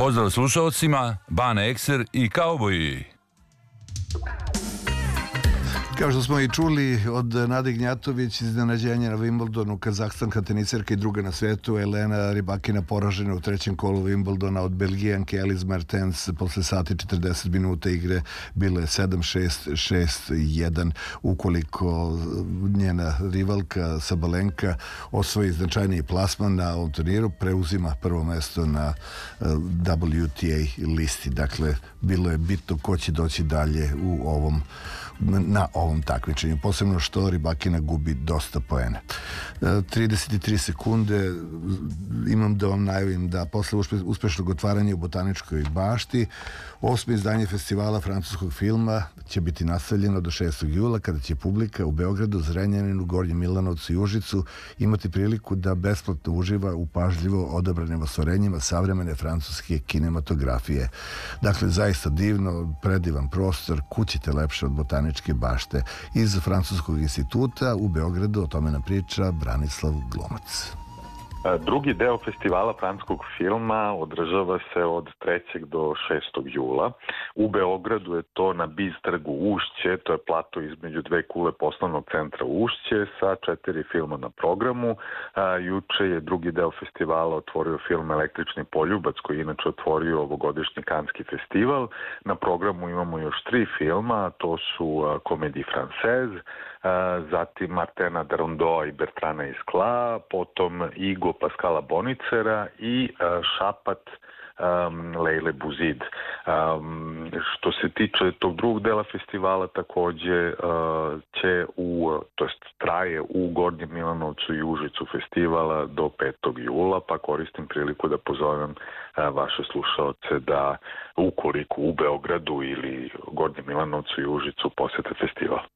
Pozdrav slušalcima, Bane Ekser i Kauboji. Kao što smo i čuli od Nade Gnjatović, iznenađenje na Wimbledonu, kazahstanka teniserka i druga na svetu, Elena Rybakina poražena u trećem kolu Wimbledona od Belgijanke Elise Mertens posle sati 40 minuta igre, bilo je 7-6, 6-1. Ukoliko njena rivalka Sabalenka osvoji značajniji plasman na ovom turniru, preuzima prvo mesto na WTA listi. Dakle, bilo je bitno ko će doći dalje na ovom takmičenju, posebno što Rybakina gubi dosta poena. 33 sekunde imam da vam najavim da posle uspešnog otvaranja u Botaničkoj bašti 8. izdanje festivala francuskog filma će biti nastavljeno do 6. jula, kada će publika u Beogradu, Zrenjaninu, Gornjem Milanovcu i Užicu imati priliku da besplatno uživa u pažljivo odabranim ostvarenjima savremene francuske kinematografije. Dakle, zaista divno, predivan prostor, kućite lepše od Botaničke bašte. Iz Francuskog instituta u Beogradu o tome nam priča Branislav Glumac. Drugi deo festivala francuskog filma održava se od 3. do 6. jula. U Beogradu je to na Biz trgu Ušće, to je plato između dve kule poslovnog centra Ušće sa 4 filma na programu. Juče je drugi deo festivala otvorio film Električni poljubac, koji je inače otvorio ovogodišnji Kanski festival. Na programu imamo još 3 filma, to su Comédie Française, zatim Martena Darondoa i Bertrana Iskla, potom Igo Pascala Bonicera i Šapat Lejle Buzid. Što se tiče tog drugog dela festivala, takođe traje u Gornjem Milanovcu i Užicu festivala do 5. jula, pa koristim priliku da pozovem vaše slušaoce da ukoliko u Beogradu ili Gornjem Milanovcu i Užicu posete festival.